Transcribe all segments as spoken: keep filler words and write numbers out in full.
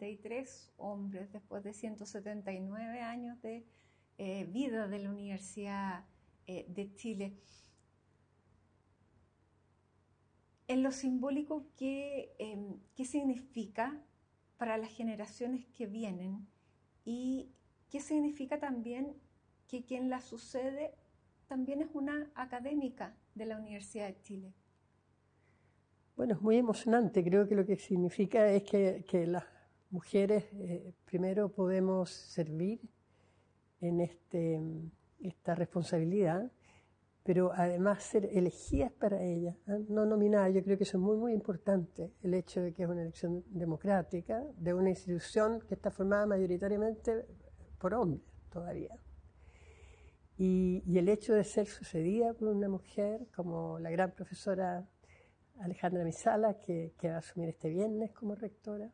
cuarenta y tres hombres después de ciento setenta y nueve años de eh, vida de la Universidad eh, de Chile. En lo simbólico, ¿qué, eh, qué significa para las generaciones que vienen? ¿Y qué significa también que quien la sucede también es una académica de la Universidad de Chile? Bueno, es muy emocionante. Creo que lo que significa es que, que las mujeres eh, primero podemos servir en este, esta responsabilidad, pero además ser elegidas para ella, ¿eh? No nominadas. Yo creo que eso es muy, muy importante, el hecho de que es una elección democrática de una institución que está formada mayoritariamente por hombres todavía. Y, y el hecho de ser sucedida por una mujer como la gran profesora Alejandra Misala, que, que va a asumir este viernes como rectora,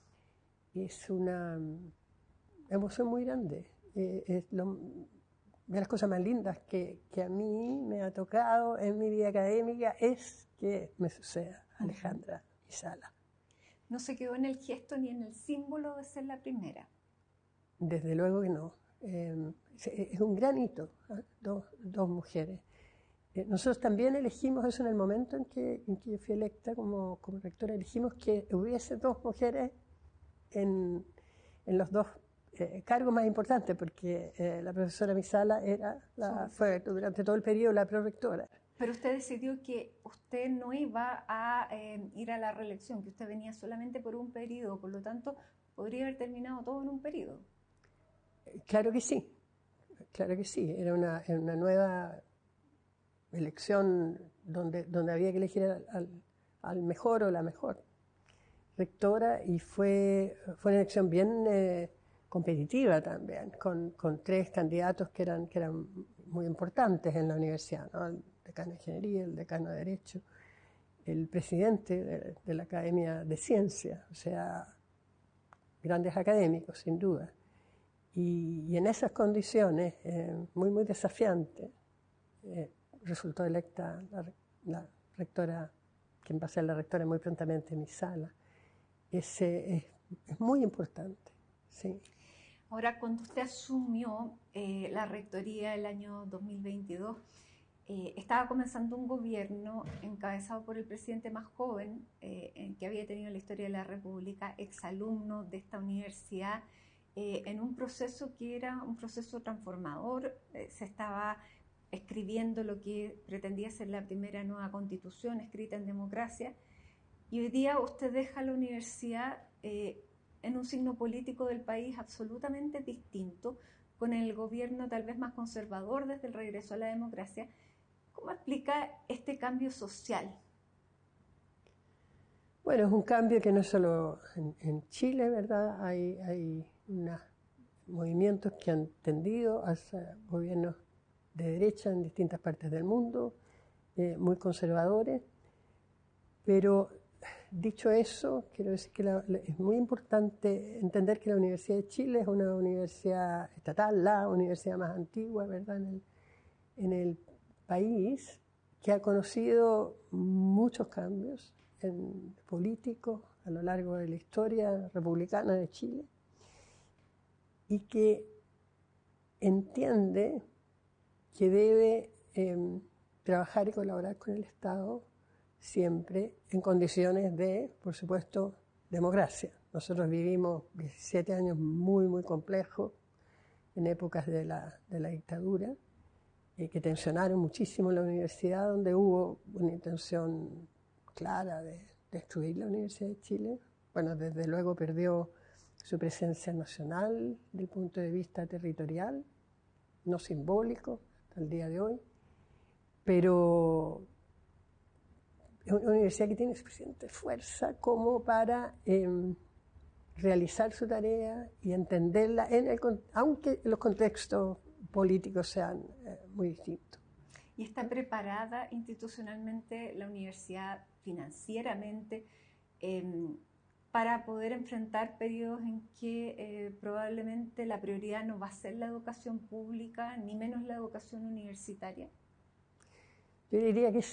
es una emoción muy grande. Eh, es lo, de las cosas más lindas que, que a mí me ha tocado en mi vida académica es que me suceda Alejandra Misala. No se quedó en el gesto ni en el símbolo de ser la primera. Desde luego que no. Eh, es un gran hito, ¿eh? dos, dos mujeres. Eh, nosotros también elegimos eso en el momento en que, en que yo fui electa como, como rectora, elegimos que hubiese dos mujeres en, en los dos eh, cargos más importantes, porque eh, la profesora Misala era la, fue durante todo el periodo la prorectora. Pero usted decidió que usted no iba a eh, ir a la reelección, que usted venía solamente por un periodo, por lo tanto, podría haber terminado todo en un periodo. Claro que sí, claro que sí. Era una, era una nueva elección donde, donde había que elegir al, al, al mejor o la mejor rectora, y fue, fue una elección bien eh, competitiva también, con, con tres candidatos que eran, que eran muy importantes en la universidad, ¿no? El decano de Ingeniería, el decano de Derecho, el presidente de, de la Academia de Ciencias, o sea, grandes académicos, sin duda. Y, y en esas condiciones, eh, muy, muy desafiantes, eh, resultó electa la, la rectora, quien va a ser la rectora muy prontamente, Misala. Ese es, es muy importante, sí. Ahora, cuando usted asumió eh, la rectoría el año dos mil veintidós, eh, estaba comenzando un gobierno encabezado por el presidente más joven eh, que había tenido la historia de la República, exalumno de esta universidad, eh, en un proceso que era un proceso transformador. Eh, se estaba escribiendo lo que pretendía ser la primera nueva constitución escrita en democracia, y hoy día usted deja la universidad eh, en un signo político del país absolutamente distinto, con el gobierno tal vez más conservador desde el regreso a la democracia. ¿Cómo explica este cambio social? Bueno, es un cambio que no es solo en, en Chile, ¿verdad? Hay, hay unos movimientos que han tendido hacia gobiernos de derecha en distintas partes del mundo, eh, muy conservadores, pero dicho eso, quiero decir que la, la, es muy importante entender que la Universidad de Chile es una universidad estatal, la universidad más antigua, ¿verdad?, en el, en el país, que ha conocido muchos cambios en políticos a lo largo de la historia republicana de Chile, y que entiende que debe eh, trabajar y colaborar con el Estado siempre en condiciones de, por supuesto, democracia. Nosotros vivimos diecisiete años muy, muy complejos en épocas de la, de la dictadura, eh, que tensionaron muchísimo la universidad, donde hubo una intención clara de destruir la Universidad de Chile. Bueno, desde luego perdió su presencia nacional desde el punto de vista territorial, no simbólico, hasta el día de hoy, pero es una universidad que tiene suficiente fuerza como para eh, realizar su tarea y entenderla, en el, aunque los contextos políticos sean eh, muy distintos. ¿Y está preparada institucionalmente la universidad, financieramente, eh, para poder enfrentar periodos en que eh, probablemente la prioridad no va a ser la educación pública, ni menos la educación universitaria? Yo diría que sí.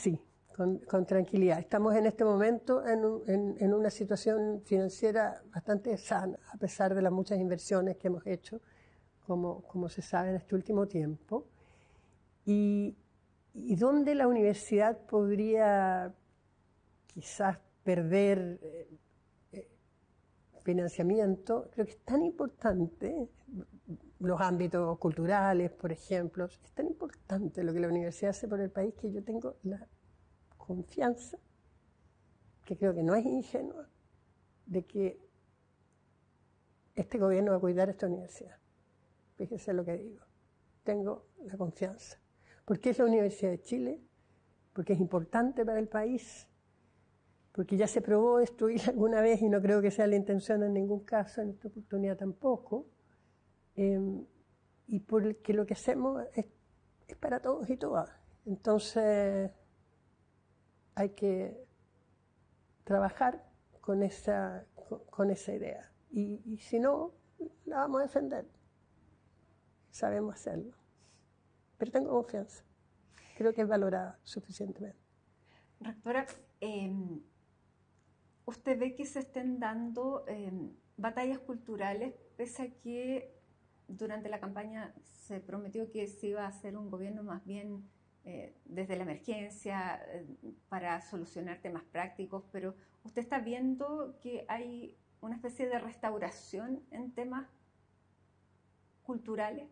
con, con tranquilidad. Estamos en este momento en, en, en una situación financiera bastante sana, a pesar de las muchas inversiones que hemos hecho, como, como se sabe en este último tiempo. Y, y donde la universidad podría quizás perder eh, eh, financiamiento, creo que es tan importante, los ámbitos culturales, por ejemplo, es tan importante lo que la universidad hace por el país que yo tengo la confianza, que creo que no es ingenua, de que este gobierno va a cuidar esta universidad. Fíjese lo que digo. Tengo la confianza. Porque es la Universidad de Chile, porque es importante para el país, porque ya se probó destruir alguna vez y no creo que sea la intención en ningún caso, en esta oportunidad tampoco, eh, y porque lo que hacemos es, es para todos y todas. Entonces hay que trabajar con esa, con, con esa idea. Y, y si no, la vamos a defender. Sabemos hacerlo. Pero tengo confianza. Creo que es valorada suficientemente. Rectora, eh, ¿usted ve que se estén dando eh, batallas culturales, pese a que durante la campaña se prometió que se iba a hacer un gobierno más bien eh, desde la emergencia eh, para solucionar temas prácticos, pero usted está viendo que hay una especie de restauración en temas culturales?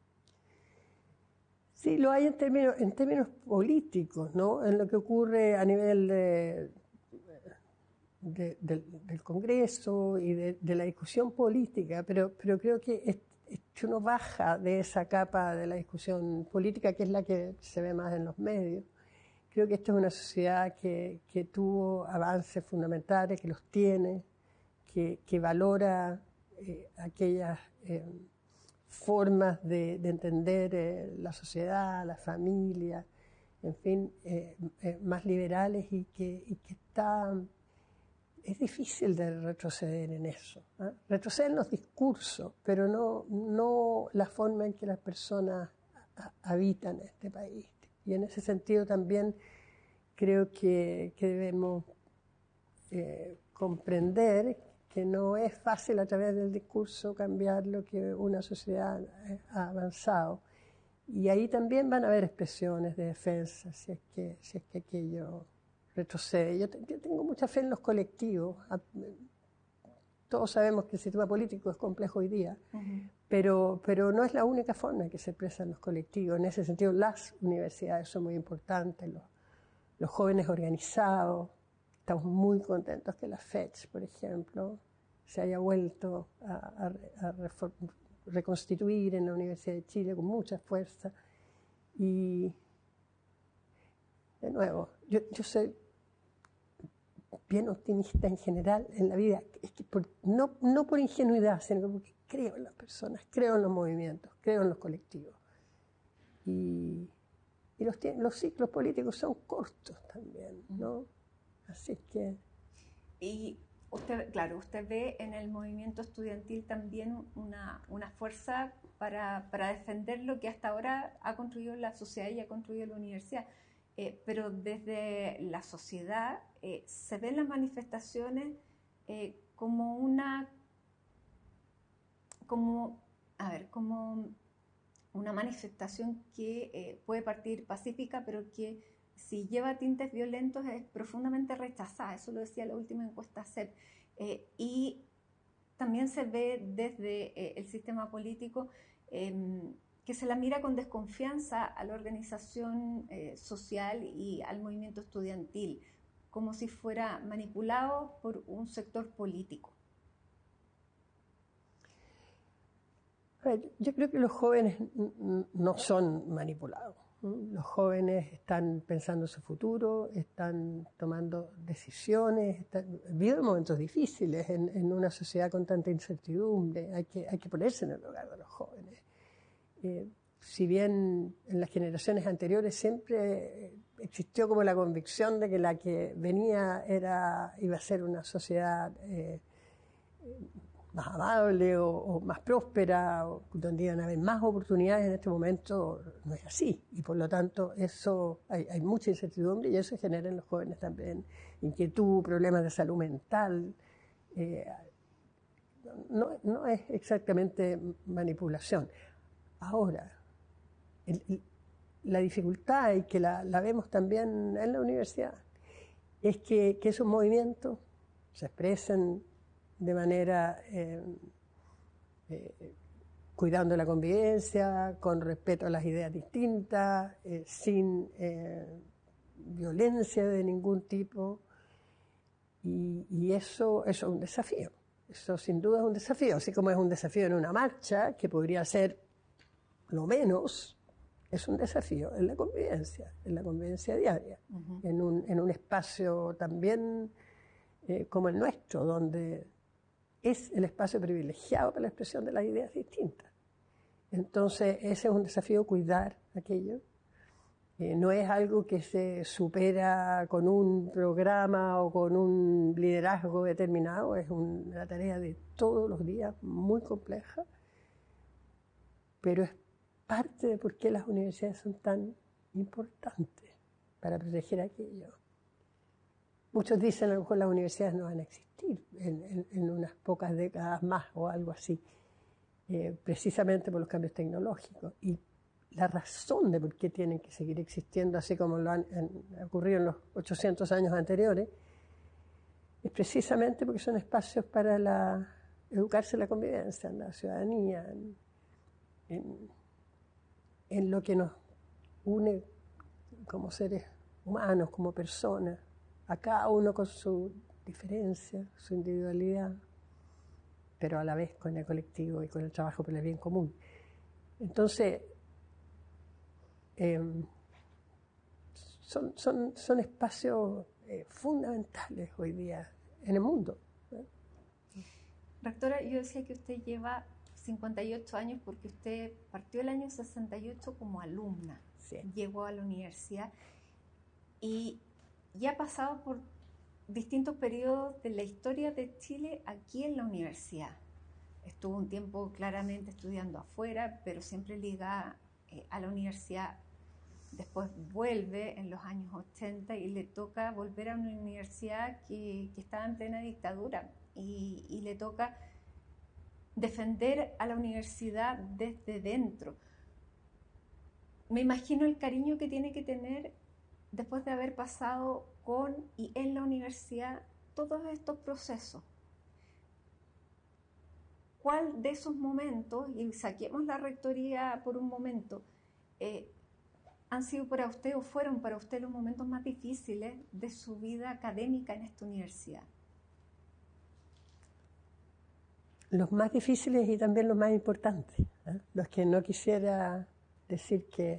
Sí, lo hay en términos, en términos políticos, ¿no? En lo que ocurre a nivel de, de, de, del Congreso y de, de la discusión política, pero, pero creo que es, es, si uno baja de esa capa de la discusión política, que es la que se ve más en los medios, creo que esta es una sociedad que, que tuvo avances fundamentales, que los tiene, que, que valora eh, aquellas eh, formas de, de entender eh, la sociedad, la familia, en fin, eh, eh, más liberales y que, y que está... Es difícil de retroceder en eso. ¿eh? Retroceder en los discursos, pero no, no la forma en que las personas a, habitan este país. Y en ese sentido también creo que, que debemos eh, comprender que no es fácil a través del discurso cambiar lo que una sociedad ha avanzado. Y ahí también van a haber expresiones de defensa, si es que, si es que aquello retrocede. Yo, yo tengo mucha fe en los colectivos. Todos sabemos que el sistema político es complejo hoy día, uh-huh. pero, pero no es la única forma en que se expresan los colectivos. En ese sentido, las universidades son muy importantes, los, los jóvenes organizados. Estamos muy contentos que la FECH, por ejemplo, se haya vuelto a, a, a reform, reconstituir en la Universidad de Chile con mucha fuerza. Y, de nuevo, yo, yo soy bien optimista en general en la vida, es que por, no, no por ingenuidad, sino porque creo en las personas, creo en los movimientos, creo en los colectivos. Y, y los, los ciclos políticos son cortos también, ¿no? Así que... Y usted, claro, usted ve en el movimiento estudiantil también una, una fuerza para, para defender lo que hasta ahora ha construido la sociedad y ha construido la universidad. Eh, pero desde la sociedad eh, se ven las manifestaciones eh, como una, como, a ver, como una manifestación que eh, puede partir pacífica, pero que si lleva tintes violentos es profundamente rechazada. Eso lo decía la última encuesta C E P. Eh, y también se ve desde eh, el sistema político eh, que se la mira con desconfianza a la organización eh, social y al movimiento estudiantil, como si fuera manipulado por un sector político. Yo creo que los jóvenes no son manipulados. Los jóvenes están pensando en su futuro, están tomando decisiones, están, viven momentos difíciles en, en una sociedad con tanta incertidumbre. Hay que, hay que ponerse en el lugar de los jóvenes. Eh, si bien en las generaciones anteriores siempre existió como la convicción de que la que venía era, iba a ser una sociedad eh, más amable o, o más próspera, o donde iban a haber más oportunidades, en este momento no es así. Y por lo tanto eso hay, hay mucha incertidumbre y eso genera en los jóvenes también inquietud, problemas de salud mental. Eh, no, no es exactamente manipulación. Ahora, el, el, la dificultad, y que la, la vemos también en la universidad, es que, que esos movimientos se expresen de manera eh, eh, cuidando la convivencia, con respeto a las ideas distintas, eh, sin eh, violencia de ningún tipo, y, y eso, eso es un desafío. Eso sin duda es un desafío, así como es un desafío en una marcha, que podría ser lo menos, es un desafío en la convivencia, en la convivencia diaria, uh-huh. en, un, en un espacio también eh, como el nuestro, donde es el espacio privilegiado para la expresión de las ideas distintas. Entonces, ese es un desafío, cuidar aquello. Eh, no es algo que se supera con un programa o con un liderazgo determinado, es un, una tarea de todos los días muy compleja, pero es parte de por qué las universidades son tan importantes para proteger aquello. Muchos dicen a lo mejor las universidades no van a existir en, en, en unas pocas décadas más o algo así, eh, precisamente por los cambios tecnológicos. Y la razón de por qué tienen que seguir existiendo, así como lo han en, ocurrido en los ochocientos años anteriores, es precisamente porque son espacios para la, educarse en la convivencia, en la ciudadanía, en, en, en lo que nos une como seres humanos, como personas, a cada uno con su diferencia, su individualidad, pero a la vez con el colectivo y con el trabajo por el bien común. Entonces, eh, son, son, son espacios eh, fundamentales hoy día en el mundo. ¿eh? Rectora, yo decía que usted lleva cincuenta y ocho años porque usted partió el año sesenta y ocho como alumna, sí. Llegó a la universidad y ya ha pasado por distintos periodos de la historia de Chile aquí en la universidad. Estuvo un tiempo claramente estudiando afuera, pero siempre ligada eh, a la universidad. Después vuelve en los años ochenta y le toca volver a una universidad que, que estaba en plena dictadura y, y le toca defender a la universidad desde dentro. Me imagino el cariño que tiene que tener después de haber pasado con y en la universidad todos estos procesos. ¿Cuál de esos momentos, y saquemos la rectoría por un momento, eh, han sido para usted o fueron para usted los momentos más difíciles de su vida académica en esta universidad? Los más difíciles y también los más importantes, ¿eh? Los que no quisiera decir que...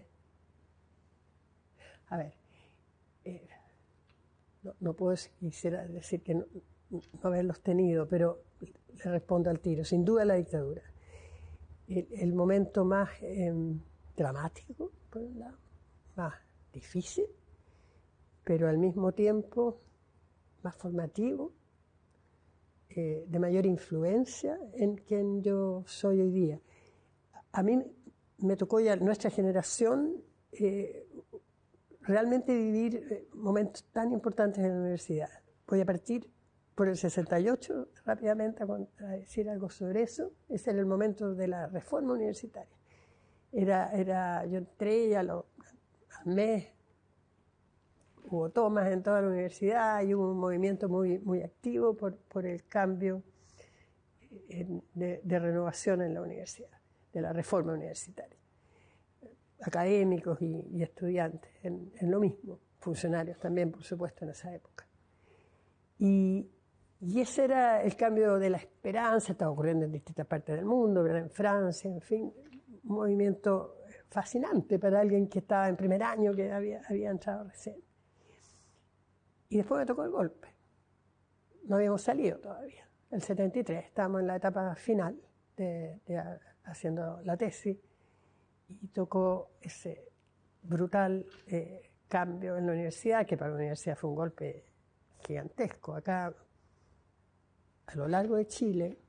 A ver, eh, no, no puedo quisiera decir que no, no haberlos tenido, pero le respondo al tiro. Sin duda la dictadura. El, el momento más eh, dramático, por un lado, más difícil, pero al mismo tiempo más formativo, eh, de mayor influencia en quien yo soy hoy día. A mí me tocó ya nuestra generación eh, realmente vivir eh, momentos tan importantes en la universidad. Voy a partir por el sesenta y ocho rápidamente a, a decir algo sobre eso. Ese era el momento de la reforma universitaria. Era, era, yo entré y a lo, al mes hubo tomas en toda la universidad y hubo un movimiento muy, muy activo por, por el cambio en, de, de renovación en la universidad, de la reforma universitaria. Académicos y, y estudiantes en, en lo mismo, funcionarios también, por supuesto, en esa época. Y, y ese era el cambio de la esperanza, estaba ocurriendo en distintas partes del mundo, ¿verdad? En Francia, en fin, un movimiento fascinante para alguien que estaba en primer año, que había, había entrado recién. Y después me tocó el golpe. No habíamos salido todavía. El setenta y tres, estábamos en la etapa final de, de haciendo la tesis y tocó ese brutal eh, cambio en la universidad, que para la universidad fue un golpe gigantesco. Acá, a lo largo de Chile,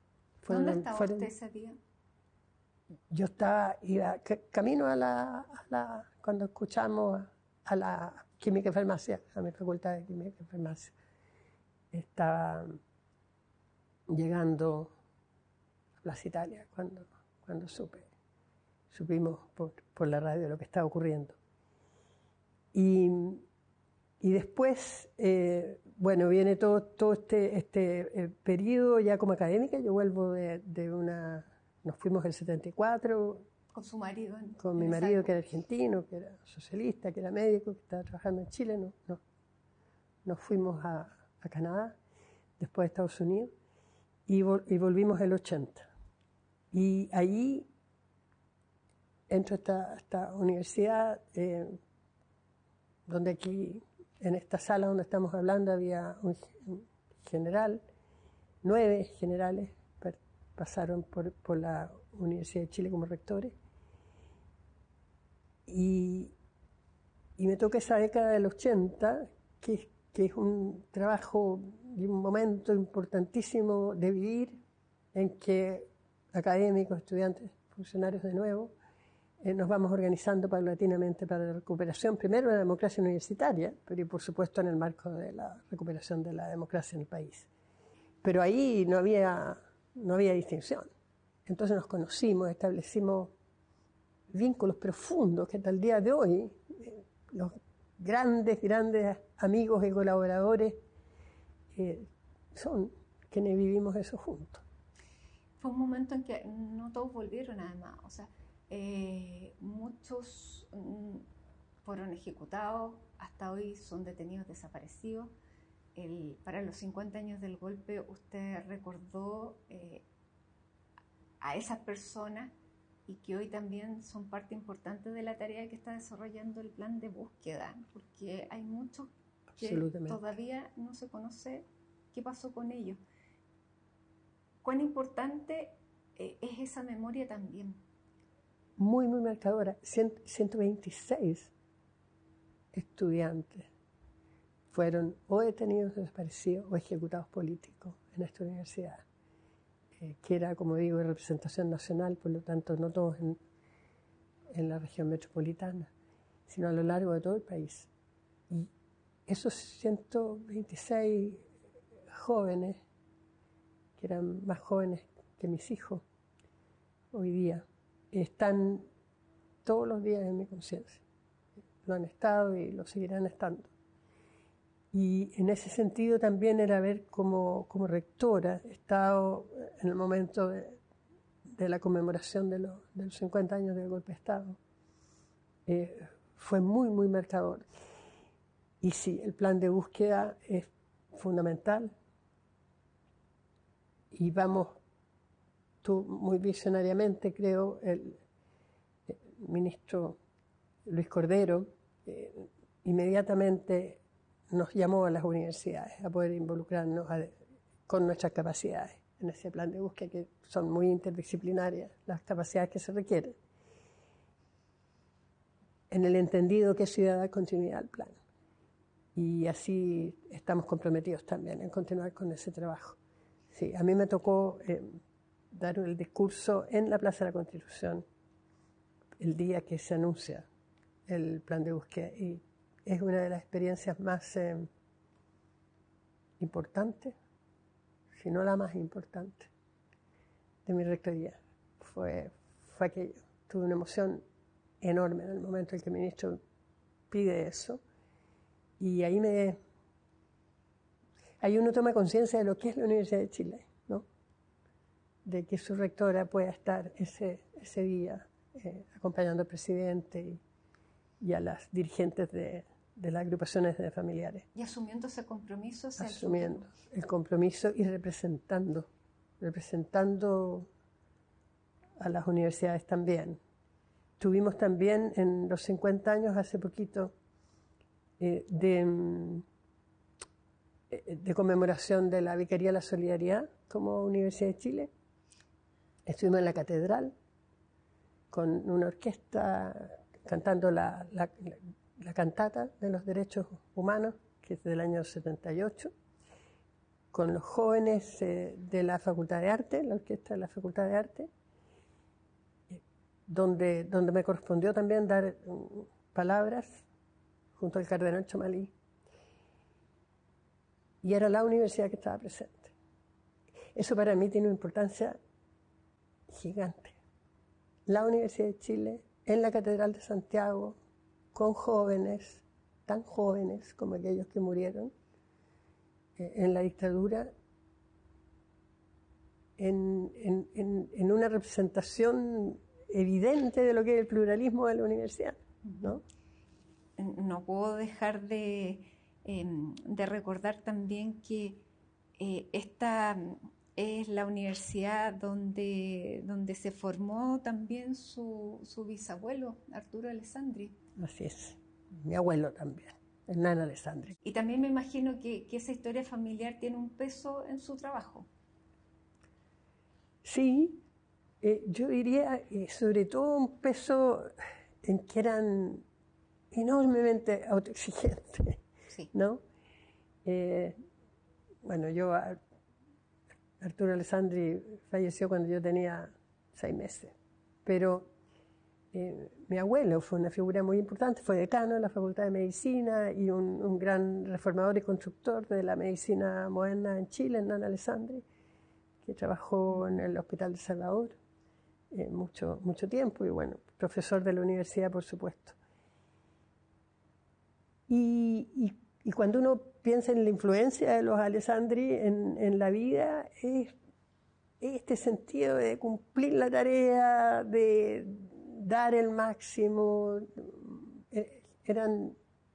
Fueron, ¿Dónde estaba fueron, usted ese día? Yo estaba, iba camino a la, a la, cuando escuchamos a la química y farmacia, a mi facultad de química y farmacia. Estaba llegando a Plaza Italia cuando, cuando supe, supimos por, por la radio lo que estaba ocurriendo. Y, y después, eh, bueno, viene todo, todo este, este eh, periodo ya como académica. Yo vuelvo de, de una... Nos fuimos el setenta y cuatro. Con su marido. En, con mi marido, que era argentino, que era socialista, que era médico, que estaba trabajando en Chile. No, no. Nos fuimos a, a Canadá, después a Estados Unidos, y, vol y volvimos el ochenta. Y allí entro a esta, esta universidad, eh, donde aquí, en esta sala donde estamos hablando, había un, un general, nueve generales pasaron por, por la Universidad de Chile como rectores. Y, y me toca esa década del ochenta, que, que es un trabajo y un momento importantísimo de vivir, en que académicos, estudiantes, funcionarios de nuevo, eh, nos vamos organizando paulatinamente para la recuperación, primero de la democracia universitaria, pero y por supuesto en el marco de la recuperación de la democracia en el país. Pero ahí no había, no había distinción. Entonces nos conocimos, establecimos vínculos profundos que hasta el día de hoy, eh, los grandes, grandes amigos y colaboradores eh, son quienes vivimos eso juntos. Fue un momento en que no todos volvieron además, o sea, eh, muchos mm, fueron ejecutados, hasta hoy son detenidos, desaparecidos. El, para los cincuenta años del golpe, usted recordó eh, a esas personas y que hoy también son parte importante de la tarea que está desarrollando el plan de búsqueda, porque hay muchos que todavía no se conoce qué pasó con ellos. ¿Cuán importante eh, es esa memoria también? Muy, muy marcadora. ciento veintiséis estudiantes fueron o detenidos, desaparecidos o ejecutados políticos en esta universidad, eh, que era, como digo, de representación nacional, por lo tanto no todos en, en la región metropolitana, sino a lo largo de todo el país. Y esos ciento veintiséis jóvenes, que eran más jóvenes que mis hijos hoy día, están todos los días en mi conciencia. Lo han estado y lo seguirán estando. Y en ese sentido también era ver como, como rectora, he estado en el momento de, de la conmemoración de, lo, de los cincuenta años del golpe de Estado. Eh, fue muy, muy marcador. Y sí, el plan de búsqueda es fundamental. Y vamos, tú muy visionariamente, creo, el, el ministro Luis Cordero eh, inmediatamente nos llamó a las universidades a poder involucrarnos a, con nuestras capacidades en ese plan de búsqueda, que son muy interdisciplinarias las capacidades que se requieren, en el entendido que eso iba a dar continuidad al plan. Y así estamos comprometidos también en continuar con ese trabajo. Sí, a mí me tocó eh, dar el discurso en la Plaza de la Constitución el día que se anuncia el plan de búsqueda, y es una de las experiencias más eh, importantes, si no la más importante, de mi rectoría. Fue, fue aquello. Tuve una emoción enorme en el momento en que el ministro pide eso, y ahí me... ahí uno toma conciencia de lo que es la Universidad de Chile, ¿no? De que su rectora pueda estar ese, ese día eh, acompañando al presidente y, y a las dirigentes de, de las agrupaciones de familiares. Y asumiendo ese compromiso. Asumiendo el compromiso y representando, representando a las universidades también. Tuvimos también en los cincuenta años, hace poquito, eh, de... de conmemoración de la Vicaría de la Solidaridad como Universidad de Chile. Estuvimos en la catedral con una orquesta cantando la, la, la cantata de los derechos humanos, que es del año setenta y ocho, con los jóvenes eh, de la Facultad de Arte, la orquesta de la Facultad de Arte, eh, donde, donde me correspondió también dar um, palabras junto al cardenal Chomalí. Y era la universidad que estaba presente. Eso para mí tiene una importancia gigante. La Universidad de Chile, en la Catedral de Santiago, con jóvenes, tan jóvenes como aquellos que murieron eh, en la dictadura, en, en, en, en una representación evidente de lo que es el pluralismo de la universidad, ¿no? No puedo dejar de, eh, de recordar también que eh, esta es la universidad donde, donde se formó también su, su bisabuelo, Arturo Alessandri. Así es, mi abuelo también, Hernán Alessandri. Y también me imagino que, que esa historia familiar tiene un peso en su trabajo. Sí, eh, yo diría eh, sobre todo un peso en que eran enormemente autoexigentes, sí. ¿No? Eh, bueno, yo, Arturo Alessandri falleció cuando yo tenía seis meses, pero eh, mi abuelo fue una figura muy importante, fue decano de la Facultad de Medicina y un, un gran reformador y constructor de la medicina moderna en Chile, Hernán Alessandri, que trabajó en el Hospital de Salvador eh, mucho, mucho tiempo y bueno, profesor de la universidad, por supuesto. Y, y, y cuando uno piensa en la influencia de los Alessandri en, en la vida, es este sentido de cumplir la tarea, de dar el máximo. Eran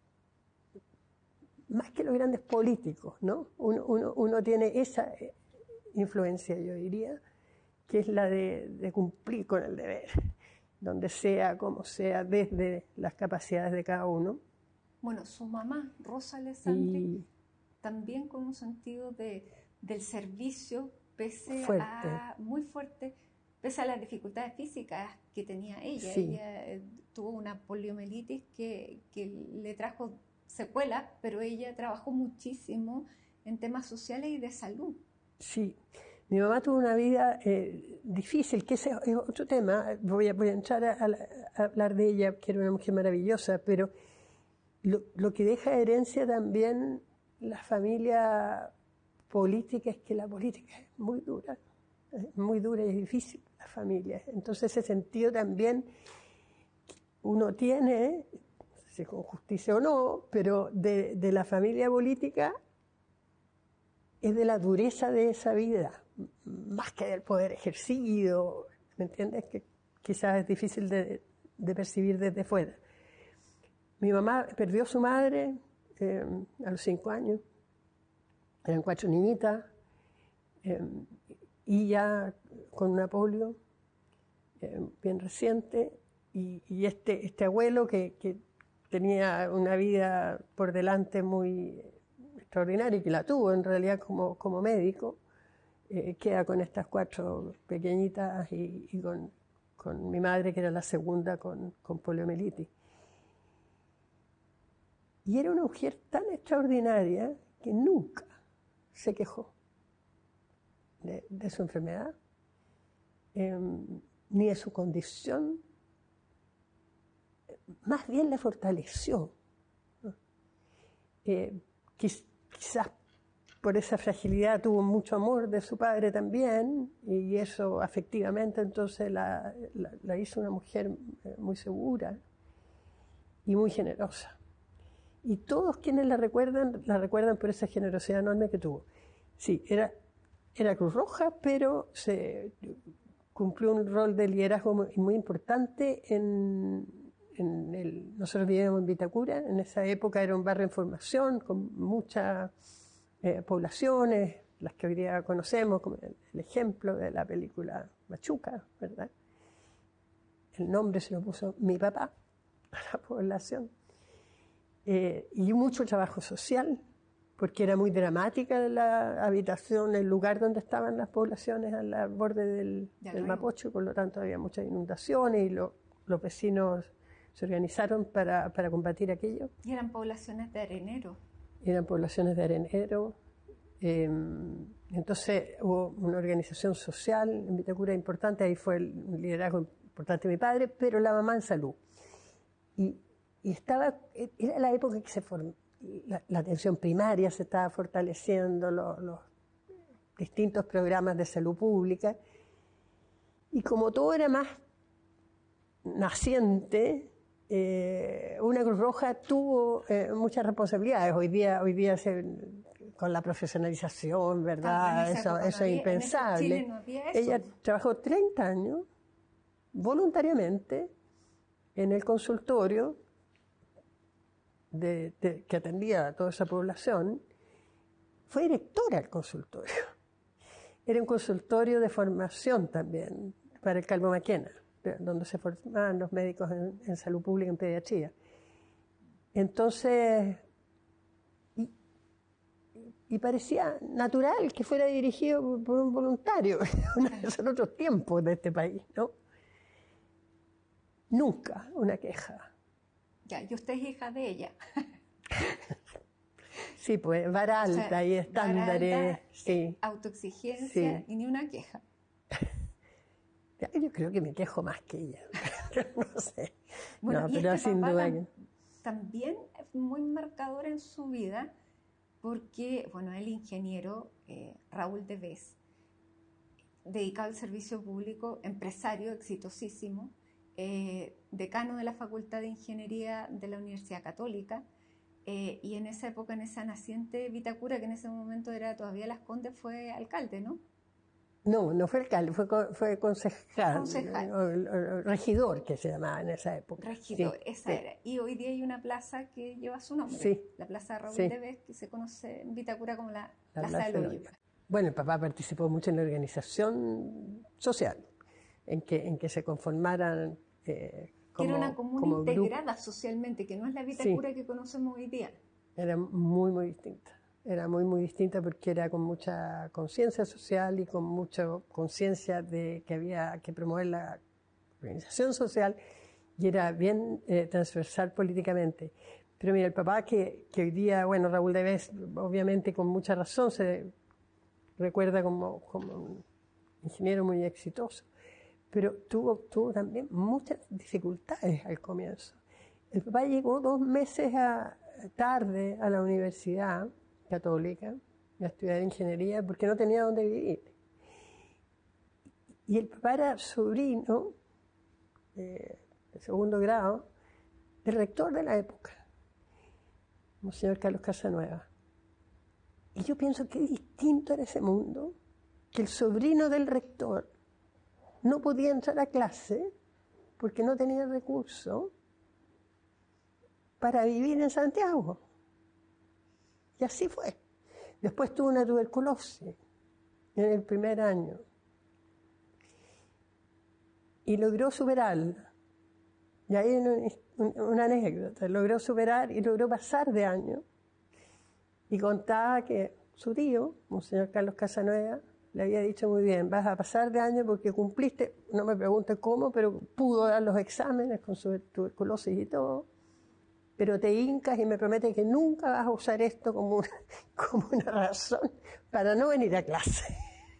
más que los grandes políticos, ¿no? Uno, uno, uno tiene esa influencia, yo diría, que es la de, de cumplir con el deber, donde sea, como sea, desde las capacidades de cada uno. Bueno, su mamá, Rosa Alessandri, y también con un sentido de, del servicio, pese fuerte. a, muy fuerte, pese a las dificultades físicas que tenía ella. Sí. Ella eh, tuvo una poliomielitis que, que le trajo secuelas, pero ella trabajó muchísimo en temas sociales y de salud. Sí, mi mamá tuvo una vida eh, difícil, que ese es otro tema. Voy a, voy a entrar a, a, a hablar de ella, que era una mujer maravillosa, pero Lo, lo que deja de herencia también la familia política es que la política es muy dura, es muy dura y es difícil la familia. Entonces ese sentido también uno tiene, no sé si con justicia o no, pero de, de la familia política es de la dureza de esa vida, más que del poder ejercido, ¿me entiendes? Que quizás es difícil de, de percibir desde fuera. Mi mamá perdió a su madre eh, a los cinco años, eran cuatro niñitas, eh, y ya con una polio eh, bien reciente, y, y este, este abuelo que, que tenía una vida por delante muy extraordinaria y que la tuvo en realidad como, como médico, eh, queda con estas cuatro pequeñitas y, y con, con mi madre que era la segunda con, con poliomielitis. Y era una mujer tan extraordinaria que nunca se quejó de, de su enfermedad, eh, ni de su condición. Más bien la fortaleció. ¿No? Eh, quiz, quizás por esa fragilidad tuvo mucho amor de su padre también, y eso afectivamente entonces la, la, la hizo una mujer muy segura y muy generosa. Y todos quienes la recuerdan, la recuerdan por esa generosidad enorme que tuvo. Sí, era, era Cruz Roja, pero se cumplió un rol de liderazgo muy, muy importante en, en el... Nosotros vivíamos en Vitacura, en esa época era un barrio en formación, con muchas eh, poblaciones, las que hoy día conocemos, como el, el ejemplo de la película Machuca, ¿verdad? El nombre se lo puso mi papá a la población. Eh, y mucho trabajo social, porque era muy dramática la habitación, el lugar donde estaban las poblaciones al borde del, del Mapocho, y por lo tanto había muchas inundaciones y lo, los vecinos se organizaron para, para combatir aquello. Y eran poblaciones de arenero. Eran poblaciones de arenero, Eh, entonces hubo una organización social en Vitacura importante, ahí fue el liderazgo importante de mi padre, pero la mamá en salud. Y, y estaba, era la época en que se formó, la, la atención primaria se estaba fortaleciendo, los, los distintos programas de salud pública, y como todo era más naciente, eh, una Cruz Roja tuvo eh, muchas responsabilidades. Hoy día, hoy día se, con la profesionalización, ¿verdad? Eso, eso es impensable. No había eso. Ella trabajó treinta años voluntariamente en el consultorio de, de, que atendía a toda esa población. Fue directora del consultorio. Era un consultorio de formación también para el Calvo Maquena, donde se formaban los médicos en, en salud pública, en pediatría. Entonces, y, y parecía natural que fuera dirigido por un voluntario. Son otros tiempos de este país, ¿no? Nunca una queja. Ya, y usted es hija de ella. Sí, pues, vara alta, o sea, y estándares. Alta, sí. Autoexigencia, sí. Y ni una queja. Yo creo que me quejo más que ella. No sé. Bueno, no, y pero este sin papá duda tam también es muy marcador en su vida, porque, bueno, el ingeniero eh, Raúl Devés, dedicado al servicio público, empresario exitosísimo, eh, decano de la Facultad de Ingeniería de la Universidad Católica, eh, y en esa época, en esa naciente Vitacura, que en ese momento era todavía Las Condes, fue alcalde, ¿no? No, no fue alcalde, fue, fue concejal, concejal. O, o, o, regidor, que se llamaba en esa época. Regidor, sí, esa sí. era. Y hoy día hay una plaza que lleva su nombre, sí, la Plaza Raúl sí. Devés, que se conoce en Vitacura como la, la Plaza, plaza del Olivo. Bueno, el papá participó mucho en la organización social, en que, en que se conformaran eh, como, que era una comuna como integrada grupo. Socialmente, que no es la Vitacura sí. que conocemos hoy día. Era muy, muy distinta. Era muy, muy distinta porque era con mucha conciencia social y con mucha conciencia de que había que promover la organización social, y era bien eh, transversal políticamente. Pero mira, el papá que, que hoy día, bueno, Raúl Devés, obviamente con mucha razón, se recuerda como, como un ingeniero muy exitoso, pero tuvo, tuvo también muchas dificultades al comienzo. El papá llegó dos meses a, tarde a la universidad Católica a estudiar ingeniería porque no tenía dónde vivir. Y el papá era sobrino eh, de segundo grado del rector de la época, Monseñor Carlos Casanueva. Y yo pienso que distinto era ese mundo, que el sobrino del rector no podía entrar a clase porque no tenía recursos para vivir en Santiago. Y así fue. Después tuvo una tuberculosis en el primer año y logró superarla. Y ahí hay una, una anécdota, logró superar y logró pasar de año. Y contaba que su tío, Monseñor Carlos Casanueva, le había dicho muy bien, vas a pasar de año porque cumpliste, no me preguntes cómo, pero pudo dar los exámenes con su tuberculosis y todo, pero te hincas y me prometes que nunca vas a usar esto como una, como una razón para no venir a clase.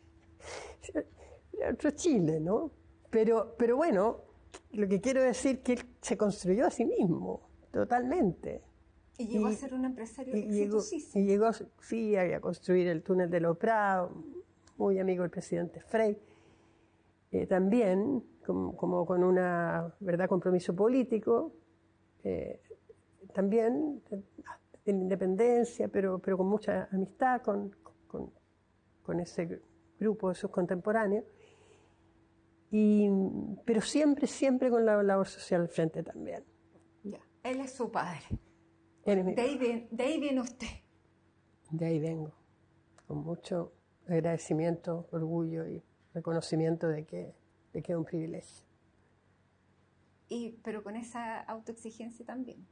Otro Chile, ¿no? Pero, pero bueno, lo que quiero decir es que él se construyó a sí mismo, totalmente. Y llegó y, a ser un empresario exitosísimo. Y llegó, sí, a construir el túnel de los Prados, muy amigo del presidente Frei, eh, también, como, como con una verdad compromiso político, eh, también en independencia, pero, pero con mucha amistad con, con, con ese grupo de sus contemporáneos, y, pero siempre, siempre con la labor social al frente también. Ya. Él es su padre. Él es mi de, ahí viene, de ahí viene usted. De ahí vengo, con mucho agradecimiento, orgullo y reconocimiento de que, de que es un privilegio. Y, pero con esa autoexigencia también.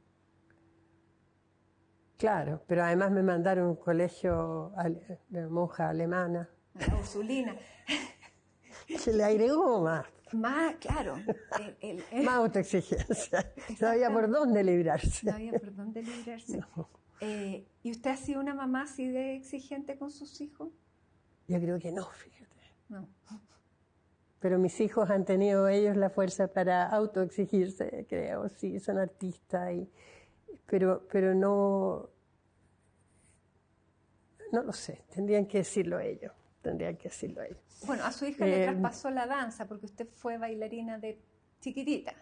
Claro, pero además me mandaron a un colegio de monja alemana. La Ursulina. Que le agregó más. Más, claro. El, el, el. Más autoexigencia. No había por dónde librarse. No había por dónde librarse. No. Eh, ¿Y usted ha sido una mamá así de exigente con sus hijos? Yo creo que no, fíjate. No. Pero mis hijos han tenido ellos la fuerza para autoexigirse, creo, sí, son artistas, y, pero, pero no, no lo sé, tendrían que decirlo ellos, tendrían que decirlo ellos. Bueno, a su hija eh, le traspasó la danza porque usted fue bailarina de chiquitita.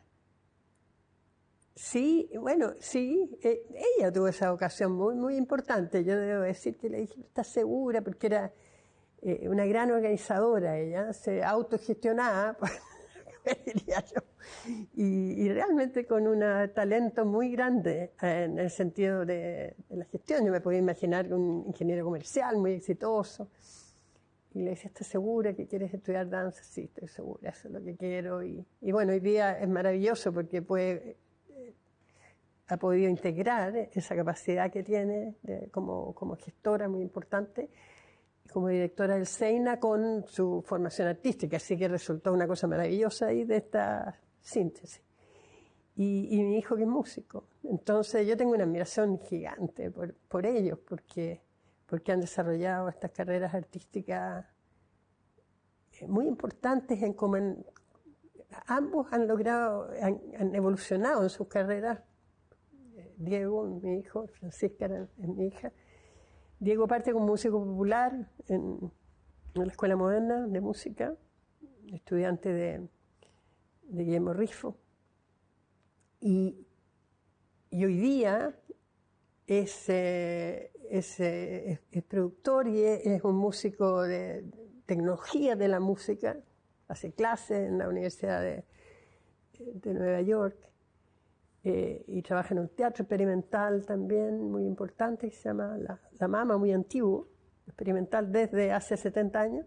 Sí, bueno, sí, eh, ella tuvo esa ocasión muy, muy importante. Yo debo decir que le dije, ¿estás segura? Porque era eh, una gran organizadora ella, se autogestionaba, diría yo, y, y realmente con un talento muy grande en el sentido de, de la gestión. Yo me podía imaginar un ingeniero comercial muy exitoso. Y le decía, ¿estás segura que quieres estudiar danza? Sí, estoy segura, eso es lo que quiero. Y, y bueno, hoy día es maravilloso porque puede... ha podido integrar esa capacidad que tiene de, como, como gestora muy importante, como directora del SEINA con su formación artística, así que resultó una cosa maravillosa ahí de esta síntesis. Y, y mi hijo que es músico. Entonces yo tengo una admiración gigante por, por ellos, porque, porque han desarrollado estas carreras artísticas muy importantes en cómo en, ambos han logrado, han, han evolucionado en sus carreras. Diego, mi hijo, Francisca es mi hija. Diego parte como músico popular en, en la Escuela Moderna de Música, estudiante de, de Guillermo Rifo. Y, y hoy día es, eh, es, eh, es, es productor y es, es un músico de tecnología de la música, hace clases en la Universidad de, de Nueva York. Eh, y trabaja en un teatro experimental también muy importante que se llama La, La Mama, muy antiguo, experimental desde hace setenta años,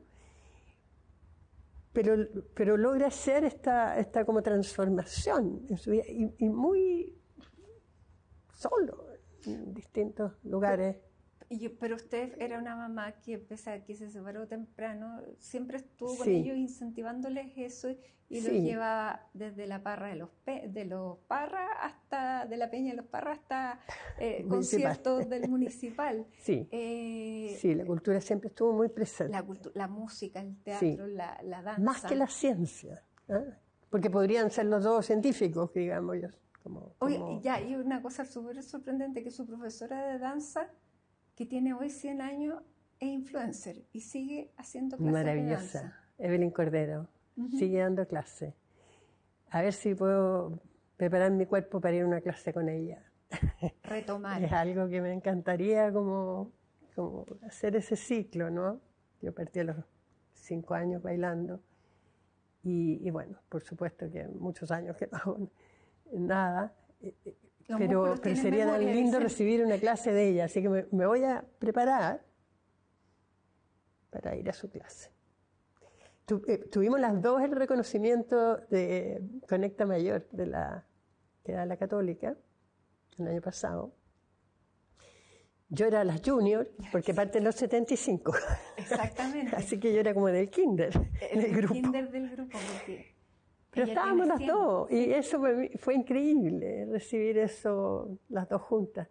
pero, pero logra hacer esta, esta como transformación en su vida y, y muy solo en distintos lugares. Y, pero usted era una mamá que, pese a que se separó temprano, siempre estuvo con Sí. ellos incentivándoles eso y Sí. los llevaba desde la parra de los, pe de los Parras hasta, de la Peña de los Parras hasta eh, conciertos del municipal. Sí. Eh, sí, la cultura siempre estuvo muy presente. La, la música, el teatro, sí. la, la danza. Más que la ciencia, ¿eh? Porque podrían ser los dos científicos, digamos. Yo, como, Oye, como... ya, y una cosa súper sorprendente, que su profesora de danza, que tiene hoy cien años, es influencer y sigue haciendo clases Maravillosa. de danza. Evelyn Cordero. Uh-huh. Sigue dando clases. A ver si puedo preparar mi cuerpo para ir a una clase con ella. Retomar. Es algo que me encantaría como, como hacer ese ciclo, ¿no? Yo partí a los cinco años bailando y, y bueno, por supuesto que muchos años que no hago nada. Los pero, pero sería tan lindo dicen. recibir una clase de ella, así que me, me voy a preparar para ir a su clase. Tu, eh, tuvimos las dos el reconocimiento de Conecta Mayor, de la, que da la Católica, el año pasado. Yo era las junior, porque parte en los setenta y cinco. Exactamente. Así que yo era como del kinder, el del grupo. kinder del grupo, porque... Pero estábamos las dos, y sí. Eso fue, fue increíble, recibir eso las dos juntas.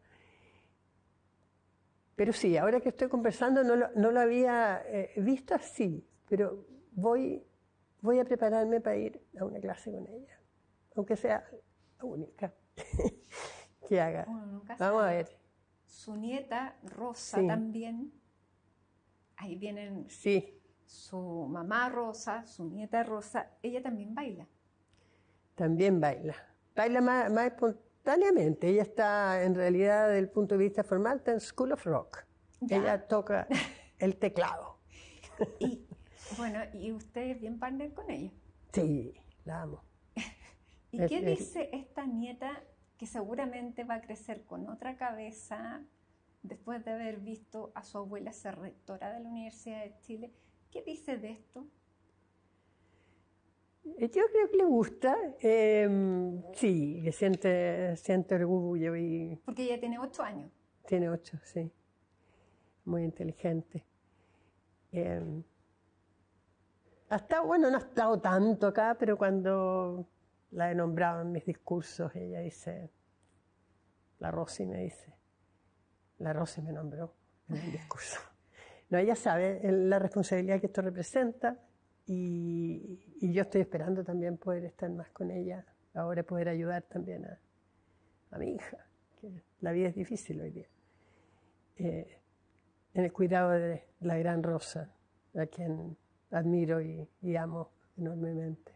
Pero sí, ahora que estoy conversando no lo, no lo había eh, visto así, pero voy, voy a prepararme para ir a una clase con ella, aunque sea la única que haga. Bueno, nunca Vamos sabe. a ver. Su nieta, Rosa, sí. también, ahí vienen... Sí. Su mamá Rosa, su nieta Rosa, ella también baila. También baila. Baila más, más espontáneamente. Ella está, en realidad, desde el punto de vista formal, está en School of Rock. Ya. Ella toca el teclado. Y, bueno, ¿y usted es bien partner con ella? Sí, la amo. ¿Y es, qué es, dice esta nieta que seguramente va a crecer con otra cabeza después de haber visto a su abuela ser rectora de la Universidad de Chile? ¿Qué dice de esto? Yo creo que le gusta, eh, sí, que siente, siente orgullo. Y porque ella tiene ocho años. Tiene ocho, sí. Muy inteligente. Eh, ha estado, bueno, no ha estado tanto acá, pero cuando la he nombrado en mis discursos, ella dice, la Rosy me dice, la Rosy me nombró en el discurso. No, ella sabe la responsabilidad que esto representa y, y yo estoy esperando también poder estar más con ella, ahora poder ayudar también a, a mi hija, que la vida es difícil hoy día, eh, en el cuidado de la gran Rosa, a quien admiro y, y amo enormemente.